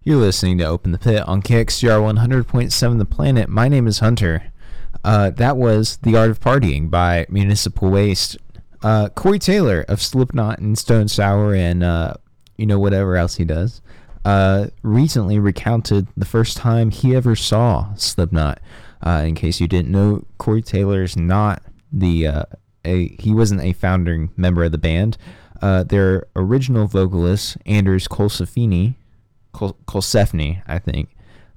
You're listening to Open the Pit on KXGR 100.7 The Planet. My name is Hunter. That was The Art of Partying by Municipal Waste. Corey Taylor of Slipknot and Stone Sour and, whatever else he does, recently recounted the first time he ever saw Slipknot. In case you didn't know, Corey Taylor's not he wasn't a founding member of the band. Their original vocalist, Anders Colsefni, I think.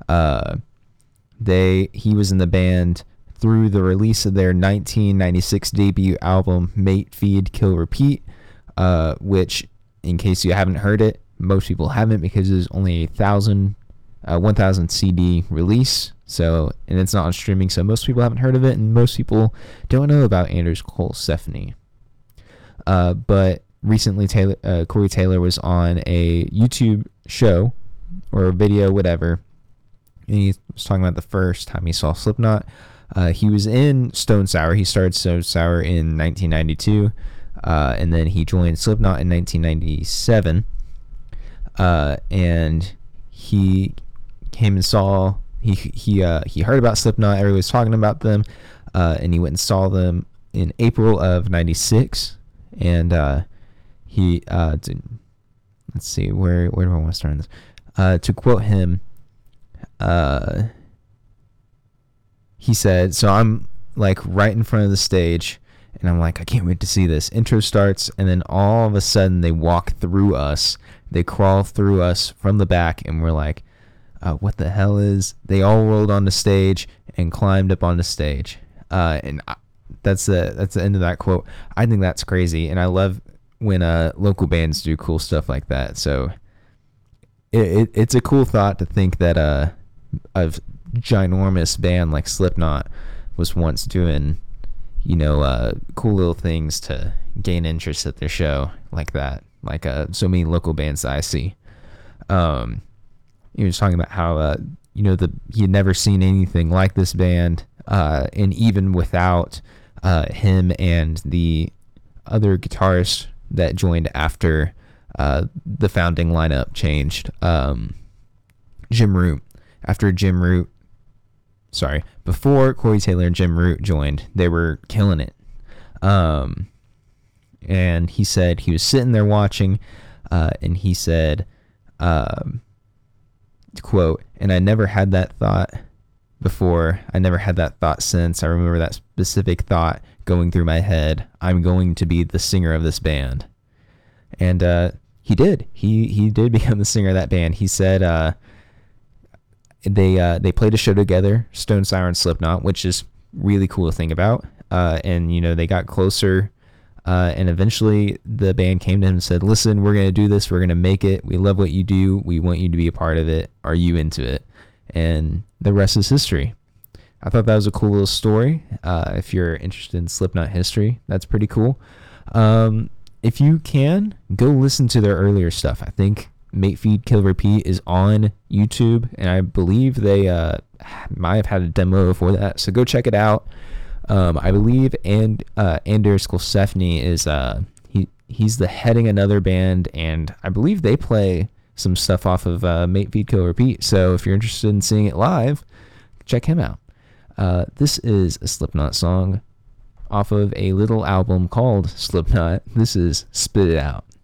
He was in the band through the release of their 1996 debut album, Mate, Feed, Kill, Repeat, which, in case you haven't heard it, most people haven't because it's only a 1,000 CD release. So, and it's not on streaming, so most people haven't heard of it, and most people don't know about Anders Colsefni. But recently, Corey Taylor was on a YouTube show or a video, whatever, and he was talking about the first time he saw Slipknot. He was in Stone Sour. He started Stone Sour in 1992, and then he joined Slipknot in 1997. And he came and saw. He heard about Slipknot. Everybody was talking about them, and he went and saw them in April of '96. And let's see, where do I want to start on this? To quote him, he said, so I'm like right in front of the stage, and I'm like, I can't wait to see this. Intro starts, and then all of a sudden they walk through us. They crawl through us from the back, and we're like, what the hell is? They all rolled on the stage and climbed up on the stage. That's the end of that quote. I think that's crazy, and I love when local bands do cool stuff like that. So it's a cool thought to think that a ginormous band like Slipknot was once doing, cool little things to gain interest at their show like that. Like so many local bands that I see. He was talking about how he had never seen anything like this band, and even without him and the other guitarist that joined after the founding lineup changed, Jim Root. Before Corey Taylor and Jim Root joined, they were killing it. And he said he was sitting there watching, and he said, quote, and I never had that thought before. I never had that thought since. I remember that specific thought going through my head. I'm going to be the singer of this band. And he did. He did become the singer of that band. He said they played a show together, Stone Sour and Slipknot, which is really cool to think about. And they got closer. And eventually the band came to him and said, listen, we're going to do this. We're going to make it. We love what you do. We want you to be a part of it. Are you into it? And the rest is history. I thought that was a cool little story. If you're interested in Slipknot history, that's pretty cool. If you can, go listen to their earlier stuff. I think Mate, Feed, Kill, Repeat is on YouTube, and I believe they might have had a demo before that. So go check it out. I believe Anders Colsefni is he's the heading another band, and I believe they play some stuff off of Mate, Feed, Kill, Repeat. So if you're interested in seeing it live, check him out. This is a Slipknot song off of a little album called Slipknot. This is Spit It Out.